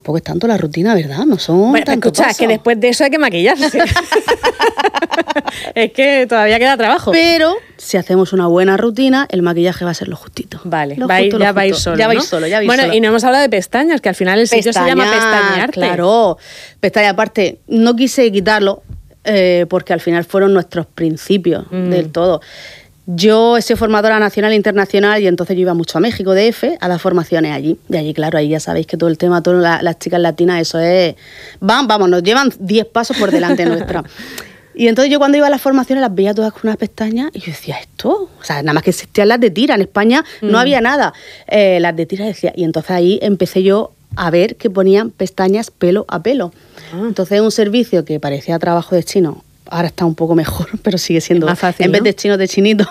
Tampoco es tanto la rutina, ¿verdad? No son bueno, tanto escucha, pasos. que después de eso hay que maquillarse. Es que todavía queda trabajo. Pero si hacemos una buena rutina, el maquillaje va a ser lo justito. Vale, Lo vais justo. solo, Ya ¿no? vais solo, ya vais Bueno, solo. y no hemos hablado de pestañas, que al final el sitio se llama Pestañearte. Claro, pestañas. Aparte, no quise quitarlo porque al final fueron nuestros principios del todo. Yo he sido formadora nacional e internacional y entonces yo iba mucho a México, DF, a las formaciones allí. Y allí, claro, ahí ya sabéis que todo el tema, todas las chicas latinas, eso es... Vamos, nos llevan 10 pasos por delante nuestra. Y entonces yo cuando iba a las formaciones las veía todas con unas pestañas y yo decía, ¿esto? O sea, nada más que existían las de tira. En España no había nada. Las de tira decía... Y entonces ahí empecé yo a ver que ponían pestañas pelo a pelo. Entonces es un servicio que parecía trabajo de chino. Ahora está un poco mejor, pero sigue siendo más fácil, en vez ¿no? de chino, de chinito.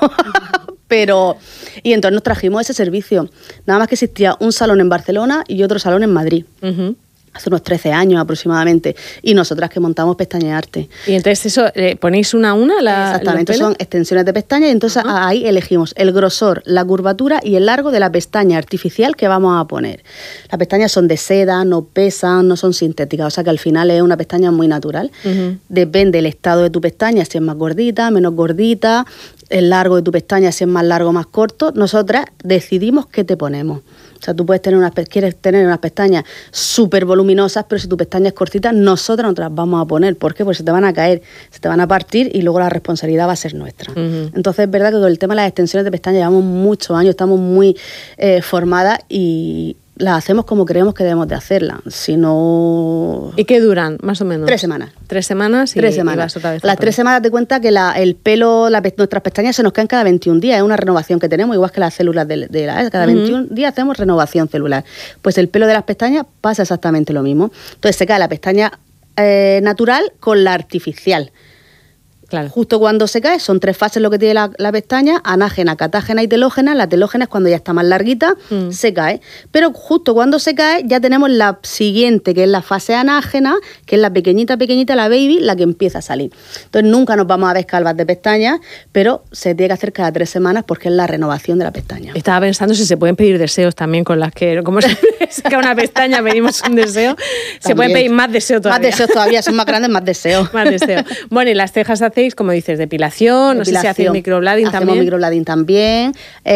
Pero y entonces nos trajimos ese servicio. Nada más que existía un salón en Barcelona y otro salón en Madrid. Hace unos 13 años aproximadamente. Y nosotras que montamos Pestañearte. Y entonces eso, ¿ponéis una a una? Exactamente, son extensiones de pestañas y entonces ahí elegimos el grosor, la curvatura y el largo de la pestaña artificial que vamos a poner. Las pestañas son de seda, no pesan, no son sintéticas, o sea que al final es una pestaña muy natural. Depende del estado de tu pestaña, si es más gordita, menos gordita, el largo de tu pestaña, si es más largo o más corto. Nosotras decidimos qué te ponemos. O sea, tú puedes tener quieres tener unas pestañas súper voluminosas, pero si tu pestaña es cortita, nosotras no te las vamos a poner. ¿Por qué? Porque se te van a caer, se te van a partir y luego la responsabilidad va a ser nuestra. Entonces es verdad que con el tema de las extensiones de pestañas llevamos muchos años, estamos muy formadas y las hacemos como creemos que debemos de hacerlas. Si no... ¿Y qué duran, más o menos? 3 semanas. 3 semanas y 3 semanas. vas otra vez. Las 3 semanas te cuenta que el pelo, nuestras pestañas se nos caen cada 21 días. Es una renovación que tenemos, igual que las células cada 21 días hacemos renovación celular. Pues el pelo de las pestañas pasa exactamente lo mismo. Entonces se cae la pestaña natural con la artificial. Claro. Justo cuando se cae, son 3 fases lo que tiene la pestaña, anágena, catágena y telógena. La telógena es cuando ya está más larguita, se cae. Pero justo cuando se cae ya tenemos la siguiente, que es la fase anágena, que es la pequeñita, la baby, la que empieza a salir. Entonces nunca nos vamos a ver calvas de pestañas, pero se tiene que hacer cada 3 semanas porque es la renovación de la pestaña. Estaba pensando si se pueden pedir deseos también con las que, como siempre se cae una pestaña, pedimos un deseo. Se pueden pedir más deseos todavía. Más deseos todavía, son más grandes, más deseos. Más deseos. Bueno, y las cejas hacéis, como dices, depilación, no sé si hacéis microblading también. Hacemos microblading también,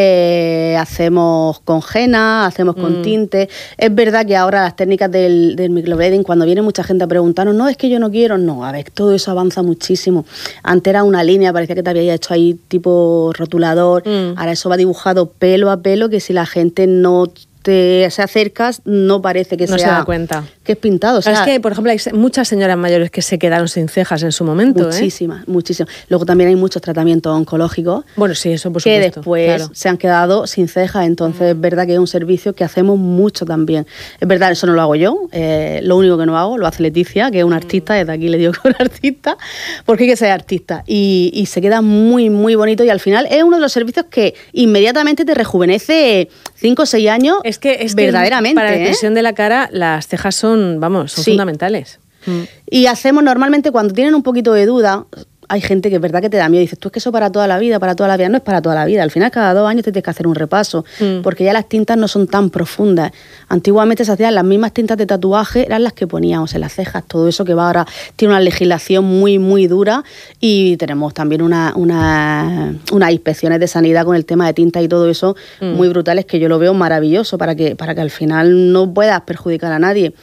hacemos con henna, hacemos con tinte. Es verdad que ahora las técnicas del microblading, cuando viene mucha gente a preguntarnos, no, es que yo no quiero, no, a ver, todo eso avanza muchísimo. Antes era una línea, parecía que te había hecho ahí tipo rotulador, ahora eso va dibujado pelo a pelo, que si la gente no se acercas, no parece que no sea... se da cuenta. Que es pintado. O sea, es que, por ejemplo, hay muchas señoras mayores que se quedaron sin cejas en su momento. Muchísimas. Luego también hay muchos tratamientos oncológicos. Bueno, sí, eso por que supuesto. Que después se han quedado sin cejas. Entonces es verdad que es un servicio que hacemos mucho también. Es verdad, eso no lo hago yo. Lo único que no hago lo hace Leticia, que es una artista. Desde aquí le digo que es una artista. Porque hay que ser artista. Y se queda muy, muy bonito. Y al final es uno de los servicios que inmediatamente te rejuvenece 5 o 6 años. Es que verdaderamente. Para la expresión de la cara, las cejas son, son fundamentales. Y hacemos normalmente cuando tienen un poquito de duda. Hay gente que es verdad que te da miedo. Dices, tú es que eso para toda la vida. No es para toda la vida. Al final, cada 2 años te tienes que hacer un repaso. Porque ya las tintas no son tan profundas. Antiguamente se hacían las mismas tintas de tatuaje, eran las que poníamos en las cejas. Todo eso que va ahora tiene una legislación muy, muy dura. Y tenemos también unas inspecciones de sanidad con el tema de tintas y todo eso muy brutales, que yo lo veo maravilloso para que al final no puedas perjudicar a nadie.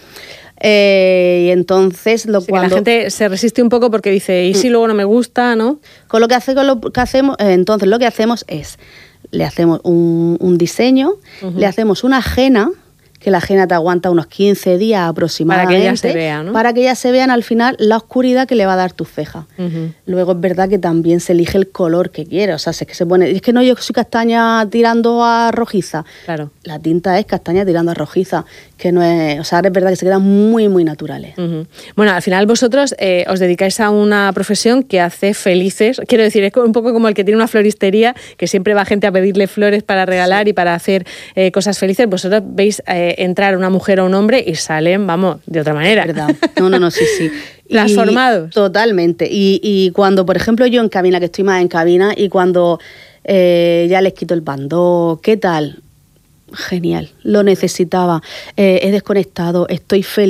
Y entonces que la gente se resiste un poco porque dice, ¿y si luego no me gusta, no? Con lo que hacemos, entonces lo que hacemos es, le hacemos un diseño, le hacemos una henna, que la henna te aguanta unos 15 días aproximadamente. Para que ella se vea, ¿no? Para que ellas se vean al final la oscuridad que le va a dar tu ceja. Luego es verdad que también se elige el color que quiere. O sea, es que se pone... Es que no, yo soy castaña tirando a rojiza. Claro. La tinta es castaña tirando a rojiza. Que no es... O sea, es verdad que se quedan muy, muy naturales. Bueno, al final vosotros os dedicáis a una profesión que hace felices. Quiero decir, es un poco como el que tiene una floristería, que siempre va gente a pedirle flores para regalar y para hacer cosas felices. Vosotros veis... entrar una mujer o un hombre y salen, de otra manera. ¿Verdad? No, sí. Transformados. Totalmente. Y cuando, por ejemplo, yo en cabina, que estoy más en cabina, y cuando ya les quito el bandó, ¿qué tal? Genial, lo necesitaba, he desconectado, estoy feliz.